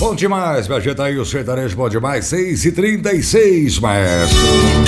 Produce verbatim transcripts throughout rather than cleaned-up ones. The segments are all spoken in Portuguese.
Bom demais, minha gente, aí o sertanejo bom demais, seis e trinta e seis, maestro.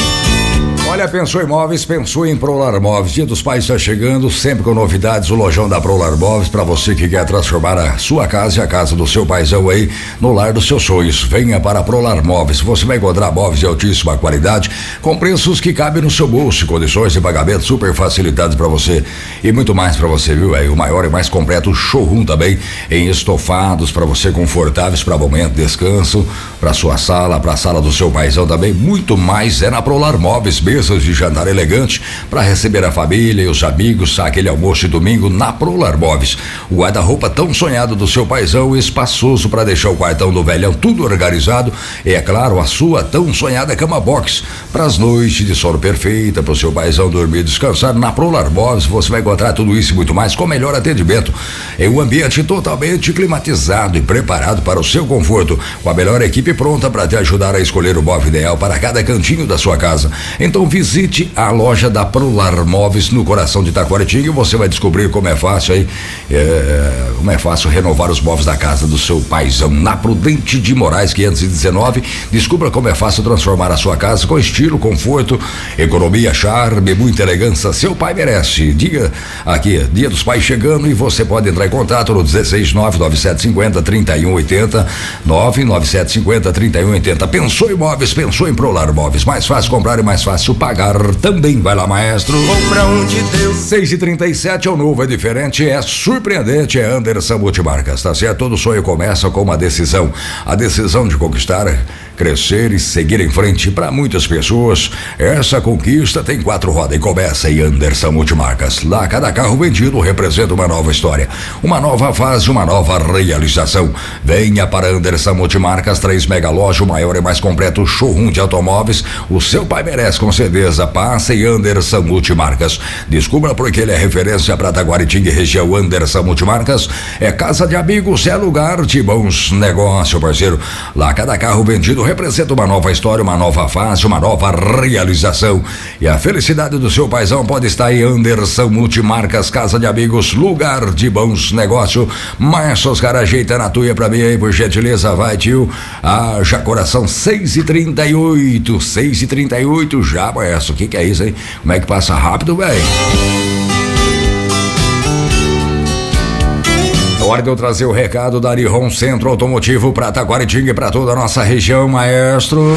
Olha, pensou em móveis, pensou em Prolar Móveis. Dia dos Pais está chegando, sempre com novidades. O lojão da Prolar Móveis, para você que quer transformar a sua casa e a casa do seu paizão aí no lar dos seus sonhos. Venha para a Prolar Móveis. Você vai encontrar móveis de altíssima qualidade, com preços que cabem no seu bolso, condições de pagamento super facilitadas para você e muito mais para você, viu? É o maior e mais completo showroom também em estofados para você, confortáveis para momento de descanso, para sua sala, para a sala do seu paizão também. Muito mais é na Prolar Móveis. Mesas de jantar elegante para receber a família e os amigos, aquele almoço de domingo na Prolar Móveis. O guarda-roupa tão sonhado do seu paizão, espaçoso para deixar o quartão do velhão tudo organizado, e é claro, a sua tão sonhada cama box para as noites de sono perfeita, para o seu paizão dormir e descansar. Na Prolar Móveis você vai encontrar tudo isso e muito mais com melhor atendimento em um ambiente totalmente climatizado e preparado para o seu conforto, com a melhor equipe pronta para te ajudar a escolher o móvel ideal para cada cantinho da sua casa. Então visite a loja da Prolar Móveis no coração de Taquaritinga e você vai descobrir como é fácil aí, é, como é fácil renovar os móveis da casa do seu paizão. Na Prudente de Moraes quinhentos e dezenove, descubra como é fácil transformar a sua casa com estilo, conforto, economia, charme, muita elegância. Seu pai merece. Diga aqui, Dia dos Pais chegando, e você pode entrar em contato no dezesseis nove nove sete cinco zero trinta e um oitenta, nove nove sete cinco zero trinta e um oitenta. Pensou em móveis, pensou em Prolar Móveis. Mais fácil comprar e mais fácil pagar também. Vai lá, maestro. Compra onde Deus. seis e trinta e sete, é o novo, é diferente, é surpreendente, é Anderson Multimarcas, tá certo? Todo sonho começa com uma decisão. A decisão de conquistar, crescer e seguir em frente. Para muitas pessoas, essa conquista tem quatro rodas e começa em Anderson Multimarcas. Lá, cada carro vendido representa uma nova história, uma nova fase, uma nova realização. Venha para Anderson Multimarcas, três mega loja, o maior e mais completo showroom de automóveis. O seu pai merece, com certeza. Passe em Anderson Multimarcas. Descubra porque ele é referência para Taquaritinga e região. Anderson Multimarcas é casa de amigos, é lugar de bons negócios, parceiro. Lá, cada carro vendido representa uma nova história, uma nova fase, uma nova realização. E a felicidade do seu paizão pode estar em Anderson Multimarcas, casa de amigos, lugar de bons negócios. Marços, cara, ajeita na tuia pra mim aí, por gentileza, vai, tio. Haja coração. Seis e trinta e oito, seis e trinta e oito, já, maestro, o que que é isso aí? Como é que passa rápido, velho? Hora de eu trazer o recado da Nihon Centro Automotivo para Taquaritinga e para toda a nossa região, maestro.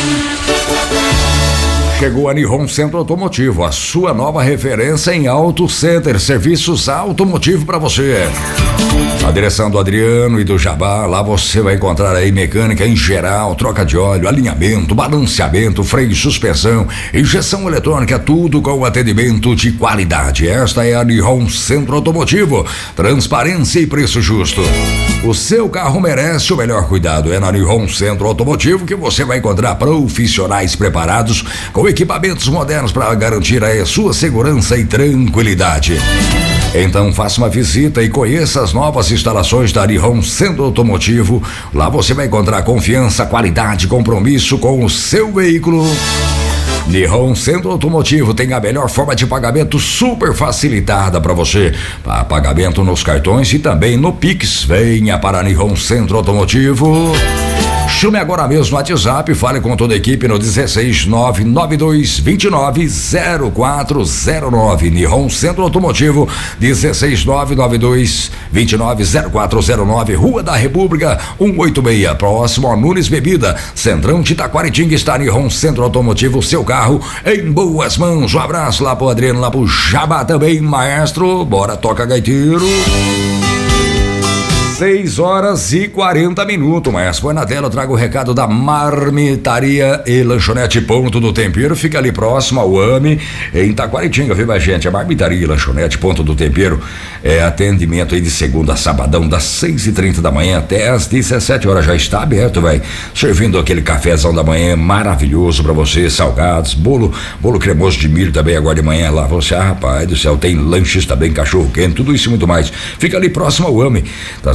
Chegou a Nihon Centro Automotivo, a sua nova referência em Auto Center, serviços automotivo para você. A direção do Adriano e do Jabá, lá você vai encontrar aí mecânica em geral, troca de óleo, alinhamento, balanceamento, freio e suspensão, injeção eletrônica, tudo com atendimento de qualidade. Esta é a Nihon Centro Automotivo, transparência e preço justo. O seu carro merece o melhor cuidado. É na Nihon Centro Automotivo que você vai encontrar profissionais preparados com equipamentos modernos para garantir a sua segurança e tranquilidade. Então faça uma visita e conheça as novas instalações da Nihon Centro Automotivo. Lá você vai encontrar confiança, qualidade, compromisso com o seu veículo. Nihon Centro Automotivo tem a melhor forma de pagamento super facilitada para você. Para pagamento nos cartões e também no Pix. Venha para Nihon Centro Automotivo. Chame agora mesmo no WhatsApp e fale com toda a equipe no dezesseis nove nove dois dois nove zero quatro zero nove. Nihon Centro Automotivo, dezesseis nove nove dois dois nove zero quatro zero nove, Rua da República cento e oitenta e seis, próximo a Nunes Bebida, Centrão de Taquaritinga. Está Nihon Centro Automotivo, seu carro em boas mãos. Um abraço lá pro Adriano, lá pro Jabá também, maestro. Bora, toca gaiteiro. seis horas e quarenta minutos, mas põe na tela, eu trago o recado da Marmitaria e Lanchonete Ponto do Tempero. Fica ali próximo ao A M E, em Taquaritinga, viu, minha gente? A Marmitaria e Lanchonete Ponto do Tempero é atendimento aí de segunda a sabadão, das seis e trinta da manhã até as dezessete horas. Já está aberto, velho. Servindo aquele cafezão da manhã maravilhoso pra você, salgados, bolo, bolo cremoso de milho também agora de manhã lá. Você, ah, rapaz do céu, tem lanches também, cachorro quente, tudo isso e muito mais. Fica ali próximo ao A M E, tá certo?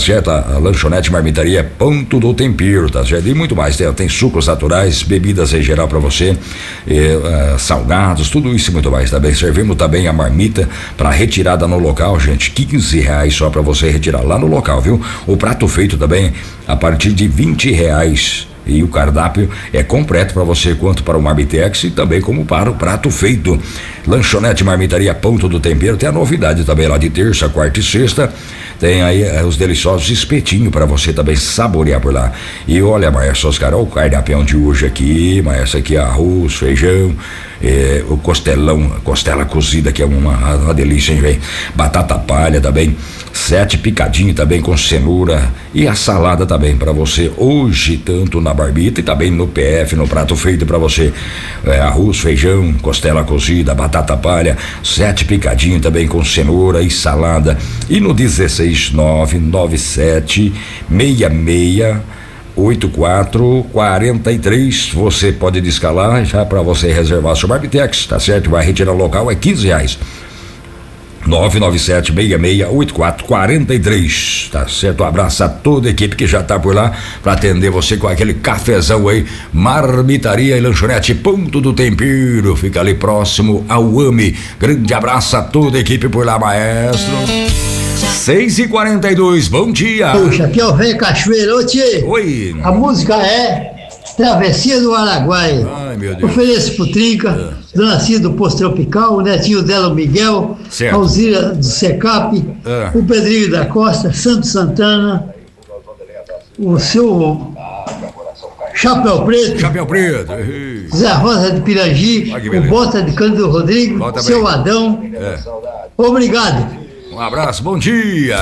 certo? A, a lanchonete Marmitaria Ponto do Tempero, tá certo? E muito mais, tem, tem sucos naturais, bebidas em geral para você, eh, uh, salgados, tudo isso e muito mais, tá bem? Servimos também a marmita para retirada no local, gente, quinze reais só para você retirar lá no local, viu? O prato feito também a partir de vinte reais. E o cardápio é completo para você, quanto para o Marmitex e também como para o prato feito. Lanchonete Marmitaria Ponto do Tempero, tem a novidade também lá de terça, quarta e sexta. Tem aí eh, os deliciosos espetinhos para você também saborear por lá. E olha, Maestro Oscar, olha o cardápio de hoje aqui, Maestro, aqui arroz, feijão, eh, o costelão, costela cozida, que é uma, uma delícia, hein, velho? Batata palha também, sete picadinhos também com cenoura e a salada também para você hoje, tanto na barbita e também no P F, no prato feito para você. Eh, arroz, feijão, costela cozida, batata palha, sete picadinhos também com cenoura e salada. E no dezesseis nove nove sete seis seis oito quatro quatro três você pode descalar já para você reservar seu Marmitex, tá certo? Vai retirar local, é quinze reais. nove nove sete seis seis oito quatro quatro três, tá certo? Um abraço a toda a equipe que já tá por lá para atender você com aquele cafezão aí. Marmitaria e Lanchonete Ponto do Tempero, fica ali próximo ao AME. Grande abraço a toda a equipe por lá, maestro. seis e quarenta e dois, bom dia. Puxa, aqui é o Rei Cachoeiro. Ô, tchê. Oi. A música é Travessia do Araguaia. Ai, meu Deus. Ofereço pro Trinca, é. Dona Cida do Posto Tropical, o netinho dela, o Miguel, certo. Alzira do Secap, é. O Pedrinho da Costa, Santo Santana, o seu Chapéu Preto, Chapéu Preto, Zé Rosa de Pirangi, o Bota de Cândido Rodrigo, Bota seu bem. Adão. É. Obrigado. Um abraço, bom dia.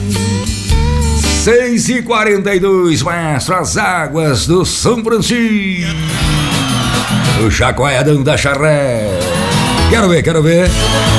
seis e quarenta e dois, maestro, as águas do São Francisco. O chacoalhadão da charré. Quero ver, quero ver.